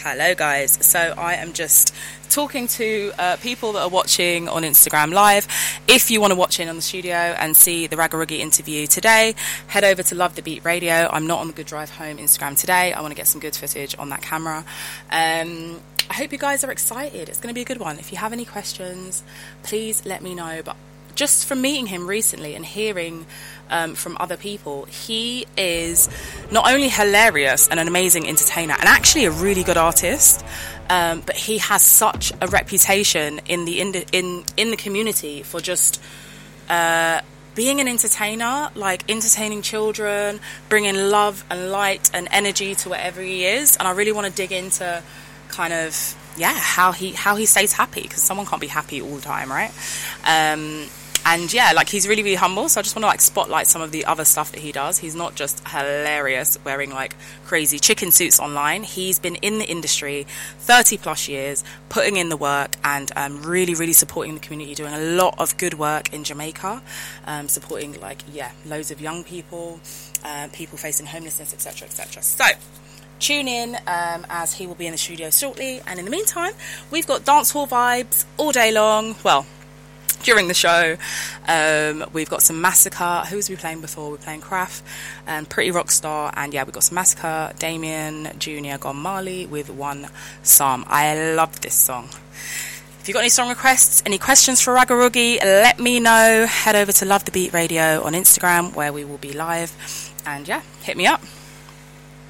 Hello guys, so I am just talking to people that are watching on Instagram Live. If you want to watch in on the studio and see the Raggaroogie interview today, head over to Love the Beat Radio. I'm not on the Good Drive Home Instagram today. I want to get some good footage on that camera. I hope you guys are excited. It's going to be a good one. If you have any questions, please let me know. But just from meeting him recently and hearing from other people, he is not only hilarious and an amazing entertainer and actually a really good artist, but he has such a reputation in the community for just being an entertainer, like entertaining children, bringing love and light and energy to wherever he is. And I really want to dig into kind of how he stays happy, because someone can't be happy all the time, right? And yeah, like, he's really, really humble. So I just want to like spotlight some of the other stuff that he does. He's not just hilarious wearing like crazy chicken suits online. He's been in the industry 30 plus years, putting in the work and really, really supporting the community, doing a lot of good work in Jamaica, supporting loads of young people, people facing homelessness, etc., etc. So tune in as he will be in the studio shortly. And in the meantime, we've got dancehall vibes all day long. Well, during the show, we've got some Massacre. Who's we playing before? We're playing Kraft and Pretty Rockstar, and we've got some Massacre, Damien Jr. Gone Marley with One Psalm. I love this song. If you've got any song requests, any questions for Raggaroogie, let me know. Head over to Love the Beat Radio on Instagram, where we will be live, and hit me up.